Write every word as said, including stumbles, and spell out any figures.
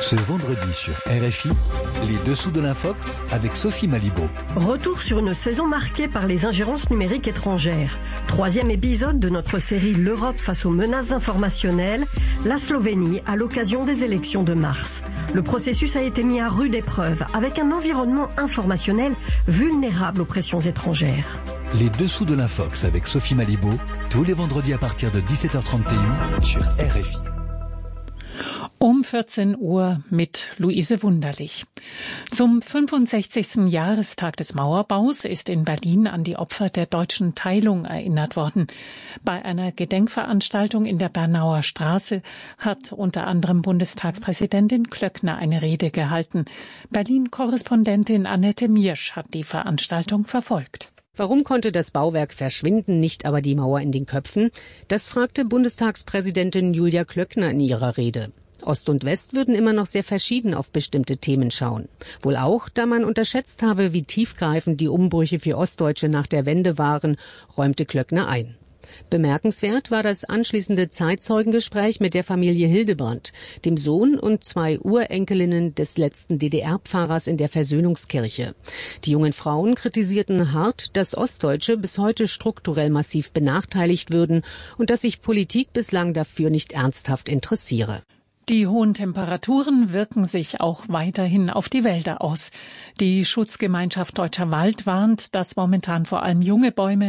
Ce vendredi sur R F I, les dessous de l'Infox avec Sophie Malibaud. Retour sur une saison marquée par les ingérences numériques étrangères. Troisième épisode de notre série L'Europe face aux menaces informationnelles, la Slovénie à l'occasion des élections de mars. Le processus a été mis à rude épreuve avec un environnement informationnel vulnérable aux pressions étrangères. Les dessous de l'Infox avec Sophie Malibaud, tous les vendredis à partir de dix-sept heures trente et un sur R F I. Um vierzehn Uhr mit Luise Wunderlich. Zum fünfundsechzigsten Jahrestag des Mauerbaus ist in Berlin an die Opfer der deutschen Teilung erinnert worden. Bei einer Gedenkveranstaltung in der Bernauer Straße hat unter anderem Bundestagspräsidentin Klöckner eine Rede gehalten. Berlin-Korrespondentin Annette Miersch hat die Veranstaltung verfolgt. Warum konnte das Bauwerk verschwinden, nicht aber die Mauer in den Köpfen? Das fragte Bundestagspräsidentin Julia Klöckner in ihrer Rede. Ost und West würden immer noch sehr verschieden auf bestimmte Themen schauen. Wohl auch, da man unterschätzt habe, wie tiefgreifend die Umbrüche für Ostdeutsche nach der Wende waren, räumte Klöckner ein. Bemerkenswert war das anschließende Zeitzeugengespräch mit der Familie Hildebrand, dem Sohn und zwei Urenkelinnen des letzten D D R-Pfarrers in der Versöhnungskirche. Die jungen Frauen kritisierten hart, dass Ostdeutsche bis heute strukturell massiv benachteiligt würden und dass sich Politik bislang dafür nicht ernsthaft interessiere. Die hohen Temperaturen wirken sich auch weiterhin auf die Wälder aus. Die Schutzgemeinschaft Deutscher Wald warnt, dass momentan vor allem junge Bäume